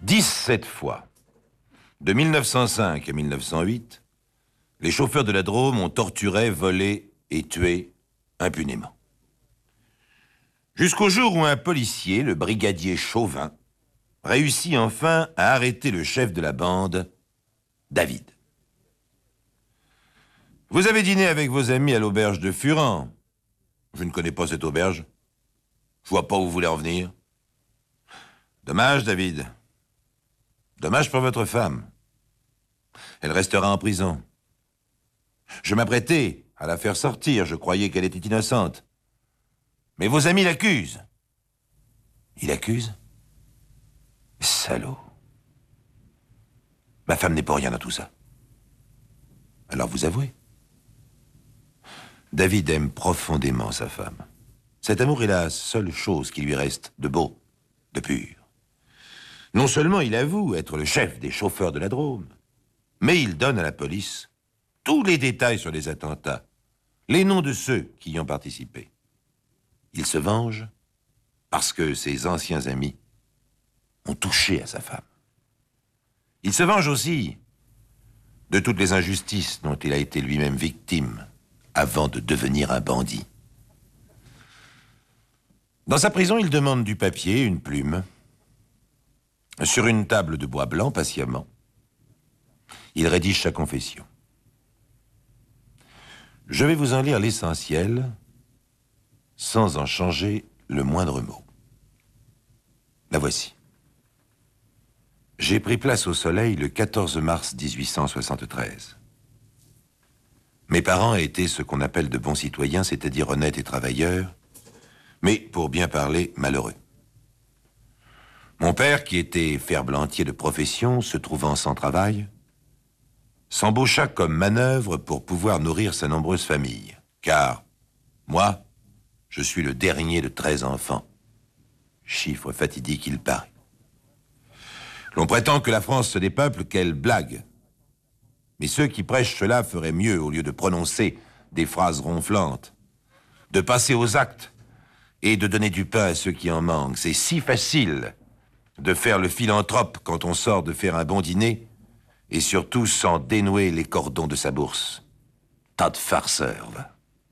17 fois, de 1905 à 1908, les chauffeurs de la Drôme ont torturé, volé et tué impunément. Jusqu'au jour où un policier, le brigadier Chauvin, réussit enfin à arrêter le chef de la bande, David. Vous avez dîné avec vos amis à l'auberge de Furan. Je ne connais pas cette auberge. Je vois pas où vous voulez en venir. Dommage, David. Dommage pour votre femme. Elle restera en prison. Je m'apprêtais à la faire sortir. Je croyais qu'elle était innocente. Mais vos amis l'accusent. Il accuse? Salaud. Ma femme n'est pour rien dans tout ça. Alors vous avouez. David aime profondément sa femme. Cet amour est la seule chose qui lui reste de beau, de pur. Non seulement il avoue être le chef des chauffeurs de la Drôme, mais il donne à la police tous les détails sur les attentats, les noms de ceux qui y ont participé. Il se venge parce que ses anciens amis ont touché à sa femme. Il se venge aussi de toutes les injustices dont il a été lui-même victime avant de devenir un bandit. Dans sa prison, il demande du papier, une plume. Sur une table de bois blanc, patiemment, il rédige sa confession. Je vais vous en lire l'essentiel, sans en changer le moindre mot. La voici. J'ai pris place au soleil le 14 mars 1873. Mes parents étaient ce qu'on appelle de bons citoyens, c'est-à-dire honnêtes et travailleurs, mais, pour bien parler, malheureux. Mon père, qui était ferblantier de profession, se trouvant sans travail, s'embaucha comme manœuvre pour pouvoir nourrir sa nombreuse famille. Car, moi, je suis le dernier de 13 enfants. Chiffre fatidique, il paraît. L'on prétend que la France se dépeuple, quelle blague. Mais ceux qui prêchent cela feraient mieux, au lieu de prononcer des phrases ronflantes, de passer aux actes et de donner du pain à ceux qui en manquent. C'est si facile de faire le philanthrope quand on sort de faire un bon dîner, et surtout sans dénouer les cordons de sa bourse. Tas de farceurs, va.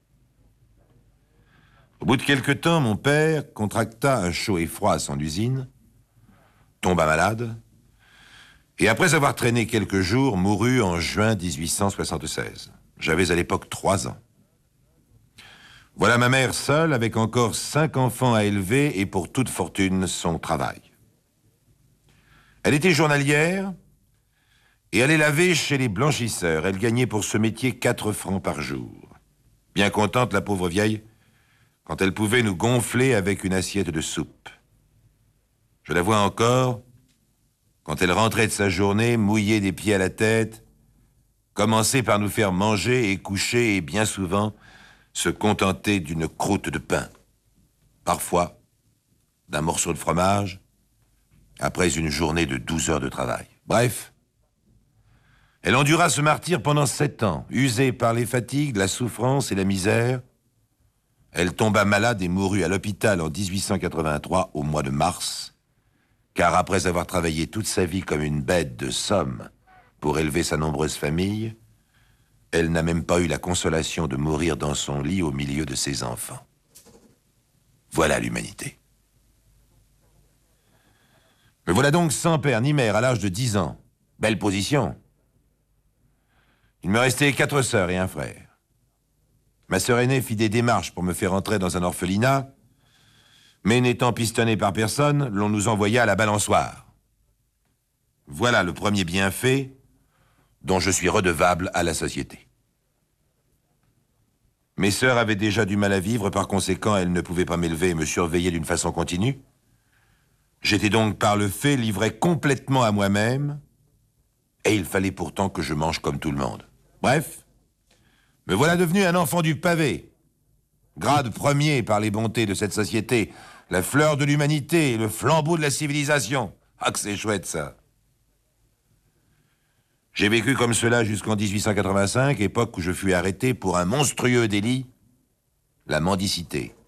Au bout de quelque temps, mon père contracta un chaud et froid à son usine, tomba malade, et après avoir traîné quelques jours, mourut en juin 1876. J'avais à l'époque 3 ans. Voilà ma mère seule, avec encore 5 enfants à élever, et pour toute fortune, son travail. Elle était journalière, et allait laver chez les blanchisseurs. Elle gagnait pour ce métier 4 francs par jour. Bien contente, la pauvre vieille, quand elle pouvait nous gonfler avec une assiette de soupe. Je la vois encore, quand elle rentrait de sa journée, mouillée des pieds à la tête, commencer par nous faire manger et coucher, et bien souvent, se contenter d'une croûte de pain. Parfois, d'un morceau de fromage, après une journée de 12 heures de travail. Bref, elle endura ce martyre pendant 7 ans, usée par les fatigues, la souffrance et la misère. Elle tomba malade et mourut à l'hôpital en 1883, au mois de mars, car après avoir travaillé toute sa vie comme une bête de somme pour élever sa nombreuse famille, elle n'a même pas eu la consolation de mourir dans son lit au milieu de ses enfants. Voilà l'humanité. Me voilà donc sans père ni mère à l'âge de 10 ans. Belle position. Il me restait 4 sœurs et un frère. Ma sœur aînée fit des démarches pour me faire entrer dans un orphelinat, mais n'étant pistonné par personne, l'on nous envoya à la balançoire. Voilà le premier bienfait dont je suis redevable à la société. Mes sœurs avaient déjà du mal à vivre, par conséquent, elles ne pouvaient pas m'élever et me surveiller d'une façon continue. J'étais donc par le fait livré complètement à moi-même, et il fallait pourtant que je mange comme tout le monde. Bref, me voilà devenu un enfant du pavé, grade premier par les bontés de cette société, la fleur de l'humanité, le flambeau de la civilisation. Ah que c'est chouette ça. J'ai vécu comme cela jusqu'en 1885, époque où je fus arrêté pour un monstrueux délit, la mendicité.